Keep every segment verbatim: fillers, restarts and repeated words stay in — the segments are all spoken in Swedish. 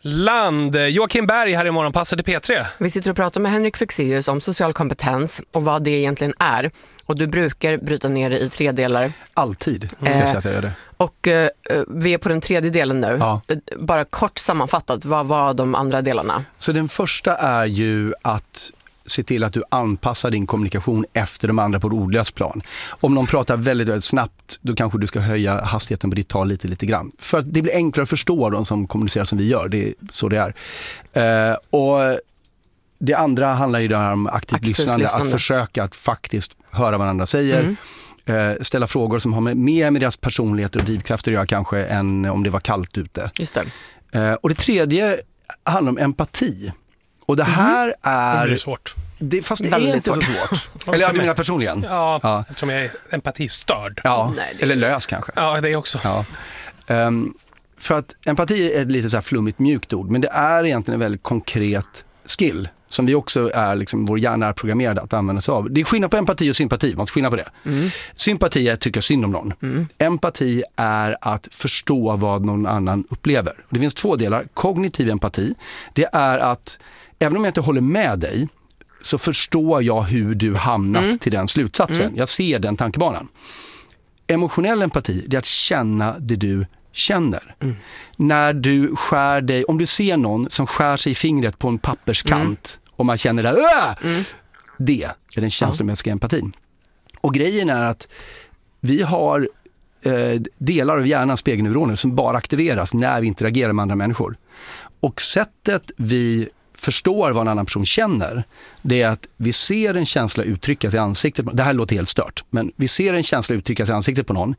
land. Joakim Berg här i Morgonpasset i P tre. Vi sitter och pratar med Henrik Fexeus om social kompetens och vad det egentligen är. Och du brukar bryta ner det i tre delar. Alltid, ska jag säga att jag gör det. Och eh, vi är på den tredje delen nu. Ja. Bara kort sammanfattat, vad var de andra delarna? Så den första är ju att se till att du anpassar din kommunikation efter de andra på ett ordlöst plan. Om någon pratar väldigt, väldigt snabbt, då kanske du ska höja hastigheten på ditt tal lite, lite grann. För att det blir enklare att förstå de som kommunicerar som vi gör. Det är så det är. Eh, och det andra handlar ju om aktivt, aktivt lyssnande, lyssnande. Att försöka att faktiskt höra vad andra säger. Mm. Eh, ställa frågor som har med, mer med deras personligheter och drivkrafter att göra kanske än om det var kallt ute. Just det. Eh, och det tredje handlar om empati. Och det här är... Det blir svårt. Det, fast det Väldigt är inte svårt. så svårt. Eller ja, du menar personligen? Ja, ja, eftersom jag är empatistörd. Ja, Nej, det... eller lös kanske. Ja, det är också. Ja. Um, för att empati är ett lite så här flummigt mjukt ord, men det är egentligen en väldigt konkret skill som vi också är, liksom, vår hjärna är programmerad att använda sig av. Det är skillnad på empati och sympati, man måste skillnad på det. Mm. Sympati är att tycka synd om någon. Mm. Empati är att förstå vad någon annan upplever. Och det finns två delar. Kognitiv empati, det är att även om jag inte håller med dig så förstår jag hur du hamnat mm. till den slutsatsen. Mm. Jag ser den tankebanan. Emotionell empati, det är att känna det du känner. Mm. När du skär dig, om du ser någon som skär sig i fingret på en papperskant mm. och man känner det, mm. det är den känslomässiga ja. empatin. Och grejen är att vi har eh, delar av hjärnans spegelneuroner som bara aktiveras när vi interagerar med andra människor. Och sättet vi förstår vad en annan person känner, det är att vi ser en känsla uttryckas i ansiktet. Det här låter helt stört, men vi ser en känsla uttryckas i ansiktet på någon.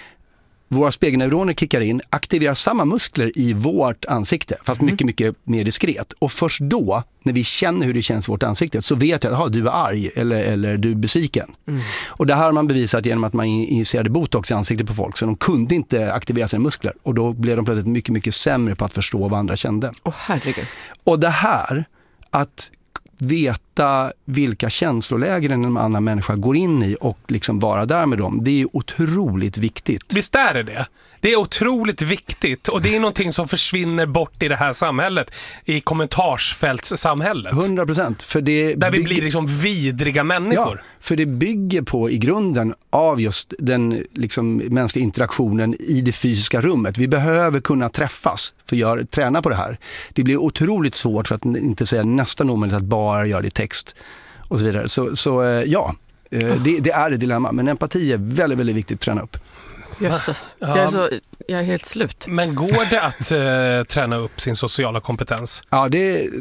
Våra spegelneuroner kickar in, aktiverar samma muskler i vårt ansikte, fast mm. mycket, mycket mer diskret. Och först då, när vi känner hur det känns i vårt ansikte, så vet jag att du är arg eller, eller du är besviken. Mm. Och det här har man bevisat genom att man injicerade botox i ansiktet på folk, så de kunde inte aktivera sina muskler. Och då blev de plötsligt mycket, mycket sämre på att förstå vad andra kände. Åh, herregud. Och det här, att veta vilka känslolägen en annan människa går in i och liksom vara där med dem, det är otroligt viktigt. Visst är det det? Det är otroligt viktigt och det är någonting som försvinner bort i det här samhället, i kommentarsfältssamhället. hundra procent. För det där vi bygger... blir liksom vidriga människor. Ja, för det bygger på i grunden av just den liksom mänskliga interaktionen i det fysiska rummet. Vi behöver kunna träffas för att göra, träna på det här. Det blir otroligt svårt, för att inte säga nästan omöjligt, att bara göra det i text och så vidare. Så, så ja, det, det är ett dilemma. Men empati är väldigt, väldigt viktigt att träna upp. Jösses. Jag, är så, jag är helt slut. Men går det att uh, träna upp sin sociala kompetens? Ja, det